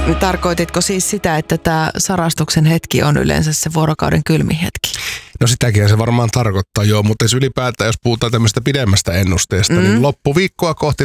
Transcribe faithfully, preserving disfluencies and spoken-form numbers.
Tarkoititko siis sitä, että tämä sarastuksen hetki on yleensä se vuorokauden kylmin hetki? No sitäkin se varmaan tarkoittaa, joo, mutta jos ylipäätään, jos puhutaan tämmöistä pidemmästä ennusteesta, mm. niin loppuviikkoa kohti